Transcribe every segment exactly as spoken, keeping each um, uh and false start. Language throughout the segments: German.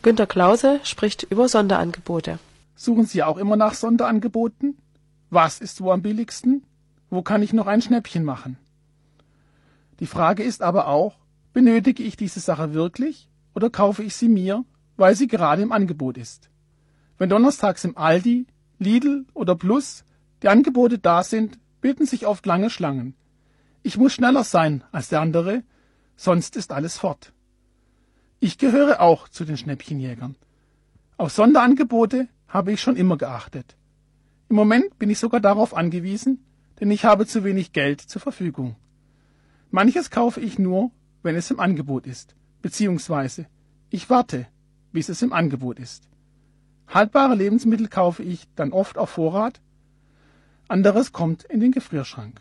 Günter Klause spricht über Sonderangebote. Suchen Sie auch immer nach Sonderangeboten? Was ist wo am billigsten? Wo kann ich noch ein Schnäppchen machen? Die Frage ist aber auch, benötige ich diese Sache wirklich oder kaufe ich sie mir, weil sie gerade im Angebot ist? Wenn donnerstags im Aldi, Lidl oder Plus die Angebote da sind, bilden sich oft lange Schlangen. Ich muss schneller sein als der andere, sonst ist alles fort. Ich gehöre auch zu den Schnäppchenjägern. Auf Sonderangebote habe ich schon immer geachtet. Im Moment bin ich sogar darauf angewiesen, denn ich habe zu wenig Geld zur Verfügung. Manches kaufe ich nur, wenn es im Angebot ist, beziehungsweise ich warte, bis es im Angebot ist. Haltbare Lebensmittel kaufe ich dann oft auf Vorrat, anderes kommt in den Gefrierschrank.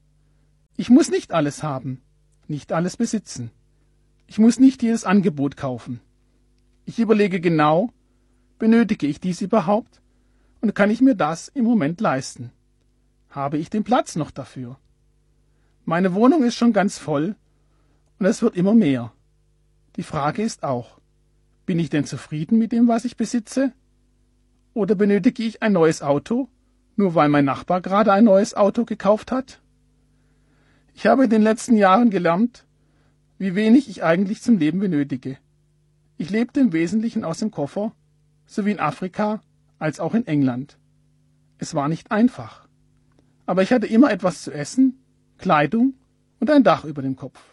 Ich muss nicht alles haben, nicht alles besitzen. Ich muss nicht jedes Angebot kaufen. Ich überlege genau, benötige ich dies überhaupt und kann ich mir das im Moment leisten? Habe ich den Platz noch dafür? Meine Wohnung ist schon ganz voll und es wird immer mehr. Die Frage ist auch, bin ich denn zufrieden mit dem, was ich besitze? Oder benötige ich ein neues Auto, nur weil mein Nachbar gerade ein neues Auto gekauft hat? Ich habe in den letzten Jahren gelernt, wie wenig ich eigentlich zum Leben benötige. Ich lebte im Wesentlichen aus dem Koffer, sowie in Afrika als auch in England. Es war nicht einfach. Aber ich hatte immer etwas zu essen, Kleidung und ein Dach über dem Kopf.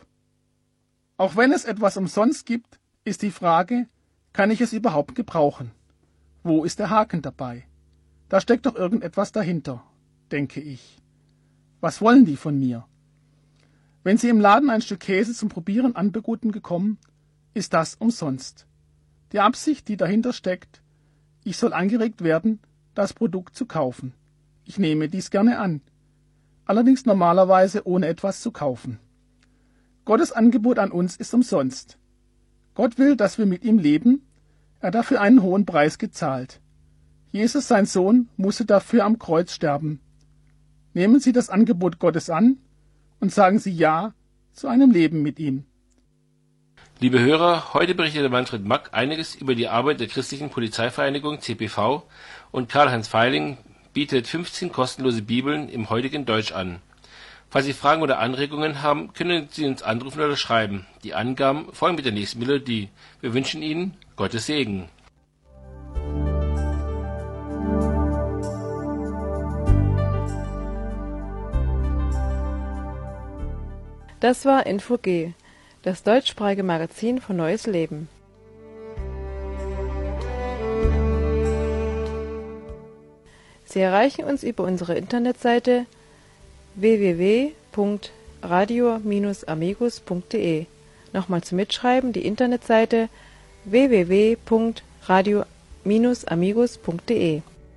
Auch wenn es etwas umsonst gibt, ist die Frage, kann ich es überhaupt gebrauchen? Wo ist der Haken dabei? Da steckt doch irgendetwas dahinter, denke ich. Was wollen die von mir? Wenn Sie im Laden ein Stück Käse zum Probieren angeboten bekommen, ist das umsonst. Die Absicht, die dahinter steckt, ich soll angeregt werden, das Produkt zu kaufen. Ich nehme dies gerne an, allerdings normalerweise ohne etwas zu kaufen. Gottes Angebot an uns ist umsonst. Gott will, dass wir mit ihm leben, er hat dafür einen hohen Preis gezahlt. Jesus, sein Sohn, musste dafür am Kreuz sterben. Nehmen Sie das Angebot Gottes an und sagen Sie Ja zu einem Leben mit ihm. Liebe Hörer, heute berichtete Manfred Mack einiges über die Arbeit der Christlichen Polizeivereinigung C P V und Karl-Heinz Feiling bietet fünfzehn kostenlose Bibeln im heutigen Deutsch an. Falls Sie Fragen oder Anregungen haben, können Sie uns anrufen oder schreiben. Die Angaben folgen mit der nächsten Melodie. Wir wünschen Ihnen Gottes Segen. Das war Info G, das deutschsprachige Magazin von Neues Leben. Sie erreichen uns über unsere Internetseite w w w punkt radio Bindestrich amigos punkt de. Nochmal zum Mitschreiben die Internetseite w w w punkt radio Bindestrich amigos punkt de.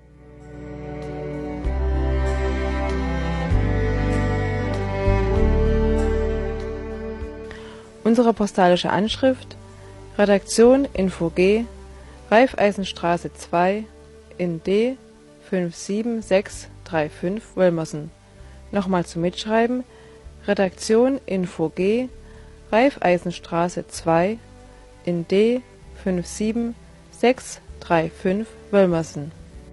Unsere postalische Anschrift: Redaktion Info G, Raiffeisenstraße zwei in D fünf sieben sechs drei fünf Wölmersen. Nochmal zum Mitschreiben: Redaktion Info G, Raiffeisenstraße zwei in D fünf sieben sechs drei fünf Wölmersen.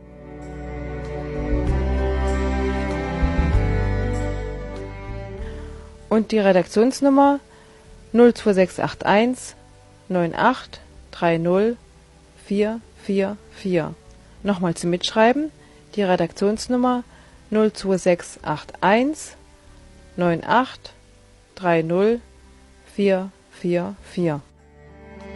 Und die Redaktionsnummer null zwei sechs acht eins neun acht drei null vier vier vier. Nochmal zum Mitschreiben: die Redaktionsnummer null zwei sechs acht eins neun acht drei null vier vier vier.